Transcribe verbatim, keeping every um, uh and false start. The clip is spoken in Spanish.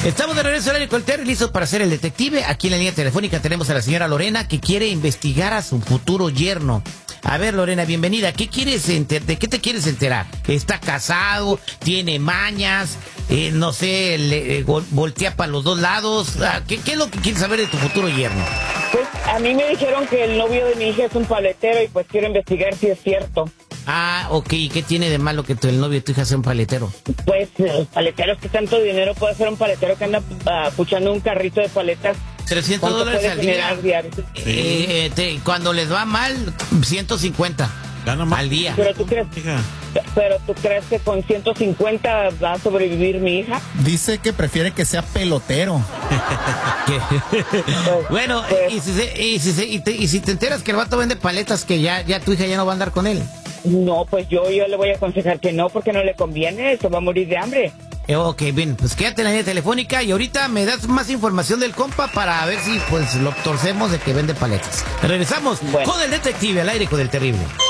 Estamos de regreso al aire con el Terry, listos para ser el detective. Aquí en la línea telefónica tenemos a la señora Lorena, que quiere investigar a su futuro yerno. A ver, Lorena, bienvenida. ¿Qué quieres enter- ¿De qué te quieres enterar? ¿Está casado? ¿Tiene mañas? Eh, no sé, le, eh, gol- voltea para los dos lados. Ah, ¿Qué, ¿Qué es lo que quieres saber de tu futuro yerno? Pues a mí me dijeron que el novio de mi hija es un paletero y pues quiero investigar si es cierto. Ah, ok. ¿Y qué tiene de malo que tu, el novio de tu hija sea un paletero? Pues los paleteros que tanto dinero puede hacer un paletero que anda uh, puchando un carrito de paletas. trescientos ¿Cuánto dólares puede al día. generar diario? Eh, eh, te- cuando les va mal, ciento cincuenta Gana más. al día. Pero tú crees, Hija. pero tú crees que con ciento cincuenta va a sobrevivir mi hija. Dice que prefiere que sea pelotero. Que- Pues, bueno, pues, y, si se- y, si se- y te- y si te enteras que el vato vende paletas, que ya, ya tu hija ya no va a andar con él. no, pues yo, yo le voy a aconsejar que no, porque no le conviene, eso va a morir de hambre. Eh, ok, bien, pues quédate en la línea telefónica y ahorita me das más información del compa para ver si pues lo torcemos de que vende paletas. Regresamos Bueno. con el detective al aire con el terrible.